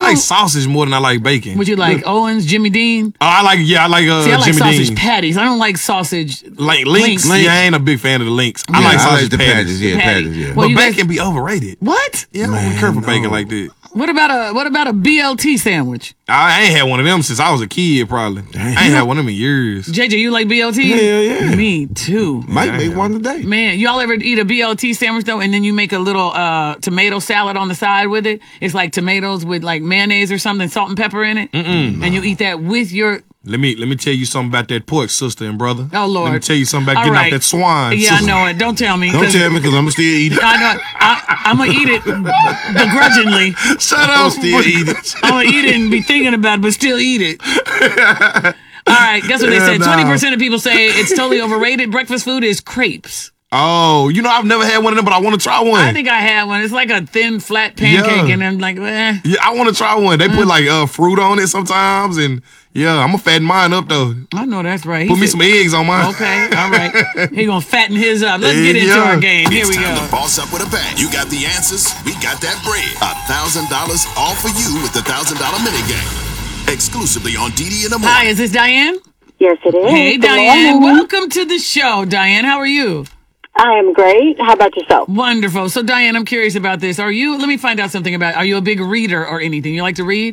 like sausage more than I like bacon. Would you like Owens, Jimmy Dean? Oh, I like See, I like Jimmy sausage Dean. patties. I don't like sausage. Like links. Yeah, I ain't a big fan of the links. I like sausage patties. Yeah, patties. Yeah. Well, but bacon be overrated. What? Yeah, I don't care for bacon like that. What about a BLT sandwich? I ain't had one of them since I was a kid, probably. I ain't had one of them in years. JJ, you like BLT? Yeah. Me too. Might make one today. Man, y'all ever eat a BLT sandwich though, and then you make a little tomato salad on the side with it? It's like tomatoes with like mayonnaise or something, salt and pepper in it. And you eat that with your... Let me tell you something about that pork, sister and brother. Oh, Lord. Let me tell you something about getting out that swine. Yeah, sister. I know it. Don't tell me. Don't tell me because I'm going to still eat it. I know. I'm going to eat it begrudgingly. Shut I'm up. still eat it. I'm going to eat it and be thinking about it, but still eat it. All right, guess what they said? 20% of people say it's totally overrated. Breakfast food is crepes. Oh, I've never had one of them, but I want to try one. I think I had one. It's like a thin, flat pancake, and I'm like, eh. Yeah, I want to try one. They put like fruit on it sometimes, and yeah, I'm gonna fatten mine up though. I know that's right. Put me some eggs on mine. Okay, all right. He gonna fatten his up. Let's get into our game. Here we It's time go. to boss up with a bang. You got the answers. We got that bread. $1,000 all for you with the $1,000 minigame. Exclusively on DD in the morning. Hi, is this Diane? Yes, it is. Hey, Good Diane. morning. Welcome to the show, Diane. How are you? I am great. How about yourself? Wonderful. So, Diane, I'm curious about this. Let me find out something about, are you a big reader or anything? You like to read?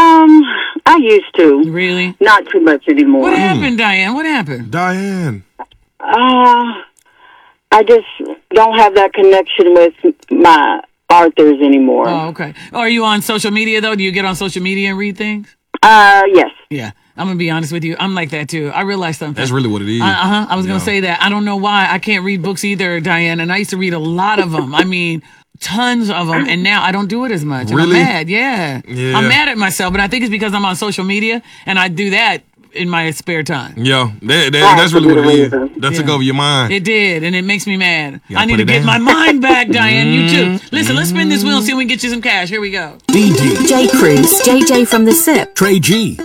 I used to. Really? Not too much anymore. What happened, Diane? What happened? Diane. I just don't have that connection with my authors anymore. Oh, okay. Are you on social media, though? Do you get on social media and read things? Yes. Yeah. I'm going to be honest with you. I'm like that, too. I realized something. That's really what it is. I was going to say that. I don't know why. I can't read books either, Diane, and I used to read a lot of them. I mean, tons of them, and now I don't do it as much. And Really? I'm mad, yeah. I'm mad at myself, but I think it's because I'm on social media, and I do that in my spare time. Yeah, that's really what it is. That took Yeah. over your mind. It did, and it makes me mad. Yeah, I need put to it get down. my mind back, Diane. You too. Listen, let's spin this wheel and see if we can get you some cash. Here we go. BD, J. Cruz, JJ from the SIP, Trey G,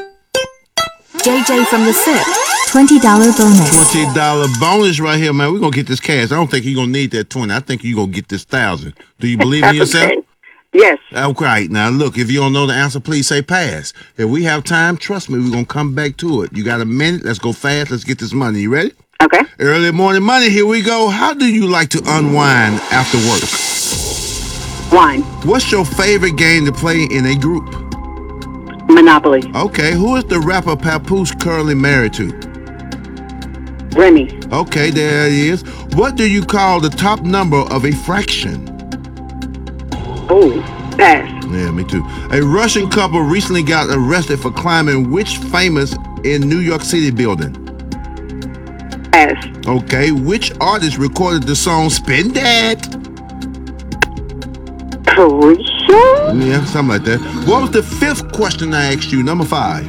JJ from the SIP, $20 bonus. $20 bonus right here, man. We're going to get this cash. I don't think you're going to need that 20. I think you're going to get this 1,000. Do you believe in yourself? Okay. Yes. Okay, now look, if you don't know the answer, please say pass. If we have time, trust me, we're going to come back to it. You got a minute? Let's go fast. Let's get this money. You ready? Okay. Early morning money, here we go. How do you like to unwind after work? Wine. What's your favorite game to play in a group? Monopoly. Okay, who is the rapper Papoose currently married to? Remy. Okay, there it is. What do you call the top number of a fraction? Oh, pass. Yeah, me too. A Russian couple recently got arrested for climbing which famous in New York City building? Pass. Okay, which artist recorded the song Spin That? Carisha? Yeah, something like that. What was the fifth question I asked you? Number 5.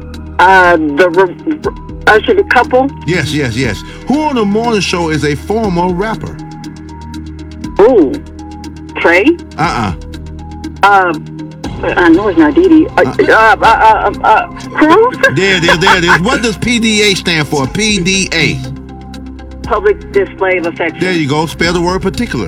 The Usher couple? Yes. Who on the morning show is a former rapper? Oh, Trey? I know it's not Didi. Cruz? There it is. What does PDA stand for? PDA. Public display of affection. There you go. Spell the word particular.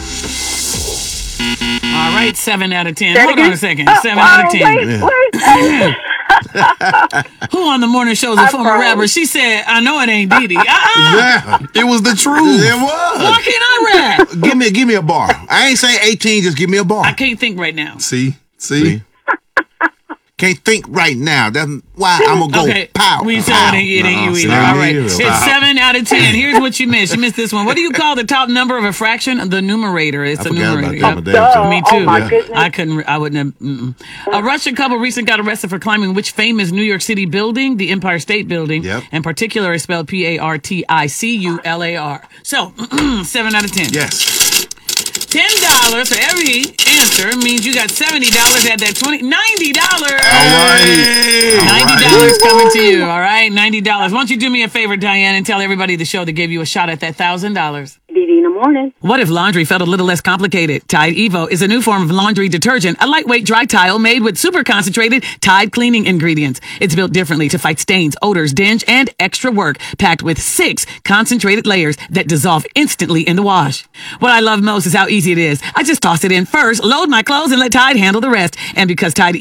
All right, 7 out of 10. Say it Hold on again? a second. 7 out of 10. Wait. Who on the morning show is a former rapper? She said, I know it ain't Didi. Yeah, It was the truth. it was. Why can't I rap? Give me a bar. I ain't saying 18. Just give me a bar. I can't think right now. See? Can't think right now. That's why I'm gonna go Okay, pow. we said pow. it ain't you See, either. All right, me it's either. Wow. 7 out of 10. Here's what you missed. You missed this one. What do you call the top number of a fraction? The numerator. It's I the forgot numerator. about that. Yep. Damn, Me Oh, too. my goodness. I wouldn't have. A Russian couple recently got arrested for climbing which famous New York City building? The Empire State Building. Yep. In particular, is spelled Particular. So, 7 out of 10. Yes. $10 for every answer means you got $70. Add that $90. $90 coming to you, all right? $90. Why don't you do me a favor, Diane, and tell everybody the show that gave you a shot at that $1,000? Didi in the morning. What if laundry felt a little less complicated? Tide Evo is a new form of laundry detergent, a lightweight dry tile made with super concentrated Tide cleaning ingredients. It's built differently to fight stains, odors, dinge, and extra work, packed with 6 concentrated layers that dissolve instantly in the wash. What I love most is how easy it is. I just toss it in first, load my clothes, and let Tide handle the rest. And because Tide